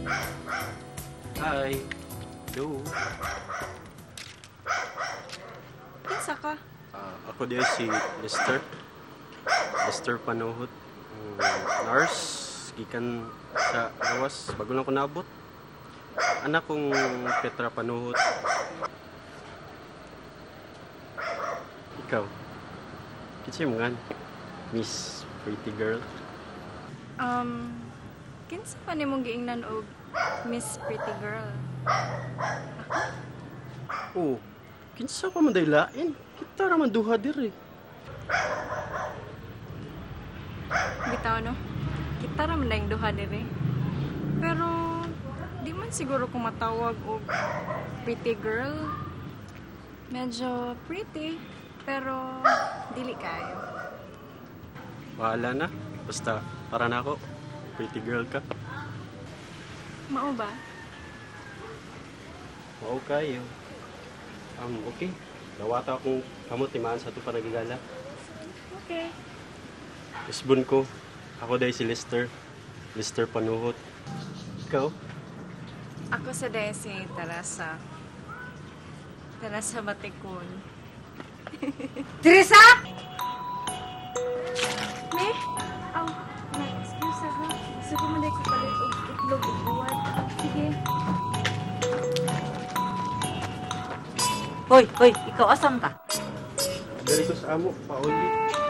Hi. Yo. Kinsa ka? Ako diya si Lester. Lester Panuhot. Nurse. Gikan sa gawas. Bago lang ko naabot. Anak kong Petra Panuhot. Ikaw. Kinsa mo nga? Miss Pretty Girl. Kinsa pa nimong giingnan og Miss Pretty Girl? Oh, kinsa pa man daylain? Kita ra man duha diri. Bitaw no? Kita ra man dayong duha diri. Pero di man siguro ko matawag og Pretty Girl. Medyo pretty, pero dili kayo. Bahala na. Basta para na ako. Pretty girl ka. Mao ba? Oo kayo. Okay. Dawata akong kamot timaan sa ito panagigala. Okay. Isbon ko. Ako dahil si Lester. Lester Panuhot. Ikaw? Ako sa Desi, Teresa. Teresa Batikon. Teresa! Me? Excuse ako. Gusto ko man ko palit og itlog ug buwan. Sige. Hoy, ikaw asam ka? Dari ko sa amo. Pauli.